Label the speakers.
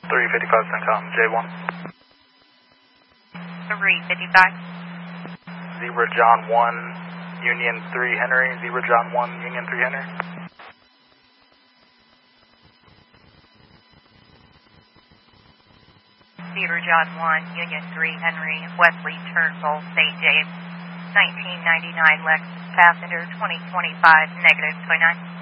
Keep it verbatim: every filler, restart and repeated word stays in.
Speaker 1: three fifty-five Syncom, J one.
Speaker 2: three fifty-five.
Speaker 1: Zebra John one, Union three Henry, Zebra John one, Union three Henry.
Speaker 2: Zebra John one, Union three Henry, Wesley Turnbull, Saint James, nineteen ninety-nine Lex, passenger twenty twenty-five, negative twenty-nine.